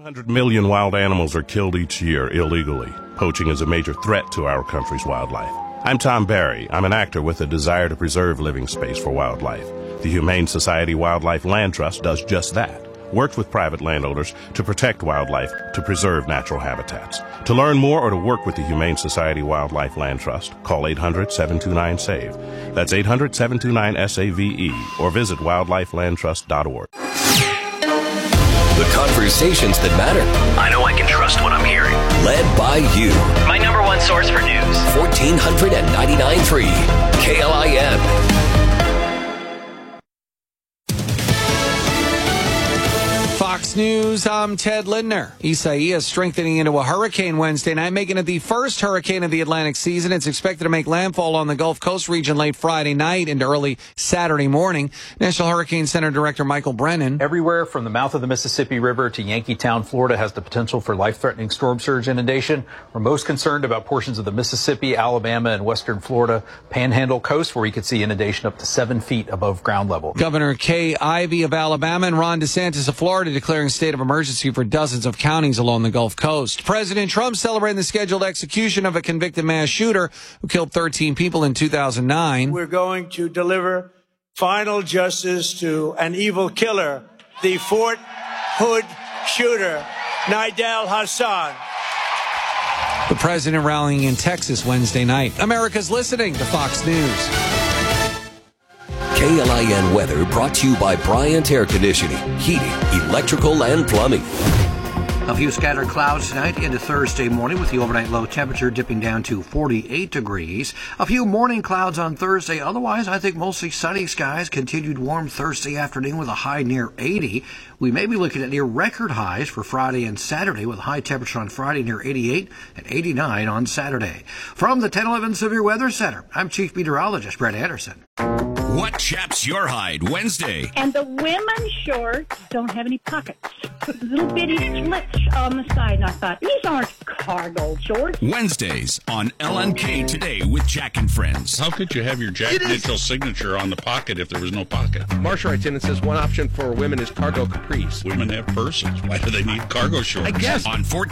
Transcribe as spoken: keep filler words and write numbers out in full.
hundred million wild animals are killed each year illegally. Poaching is a major threat to our country's wildlife. I'm Tom Barry. I'm an actor with a desire to preserve living space for wildlife. The Humane Society Wildlife Land Trust does just that. Works with private landowners to protect wildlife, to preserve natural habitats. To learn more or to work with the Humane Society Wildlife Land Trust, call eight hundred, seven two nine, S A V E. That's eight hundred, seven two nine, S A V E, or visit wildlife land trust dot org. The conversations that matter. I know I can trust what I'm hearing. Led by you. My number one source for news. fourteen ninety-nine point three K L I N. Fox News, I'm Ted Lindner. Isaias strengthening into a hurricane Wednesday night, making it the first hurricane of the Atlantic season. It's expected to make landfall on the Gulf Coast region late Friday night into early Saturday morning. National Hurricane Center Director Michael Brennan. Everywhere from the mouth of the Mississippi River to Yankeetown, Florida, has the potential for life-threatening storm surge inundation. We're most concerned about portions of the Mississippi, Alabama, and western Florida Panhandle coast, where we could see inundation up to seven feet above ground level. Governor Kay Ivey of Alabama and Ron DeSantis of Florida declaring a state of emergency for dozens of counties along the Gulf Coast. President Trump celebrating the scheduled execution of a convicted mass shooter who killed thirteen people in two thousand nine. We're going to deliver final justice to an evil killer, the Fort Hood shooter, Nidal Hassan. The president rallying in Texas Wednesday night. America's listening to Fox News. K L I N weather brought to you by Bryant Air Conditioning, Heating, Electrical, and Plumbing. A few scattered clouds tonight into Thursday morning with the overnight low temperature dipping down to forty-eight degrees. A few morning clouds on Thursday. Otherwise, I think mostly sunny skies. Continued warm Thursday afternoon with a high near eighty. We may be looking at near record highs for Friday and Saturday with a high temperature on Friday near eighty-eight and eighty-nine on Saturday. From the ten eleven Severe Weather Center, I'm Chief Meteorologist Brett Anderson. What chaps your hide Wednesday? And the women's shorts don't have any pockets. Little bitty slits on the side. And I thought, these aren't cargo shorts. Wednesdays on L N K Today with Jack and Friends. How could you have your Jack Mitchell signature on the pocket if there was no pocket? Marsha writes in and says one option for women is cargo capris. Women have purses. Why do they need cargo shorts? I guess. On fourteen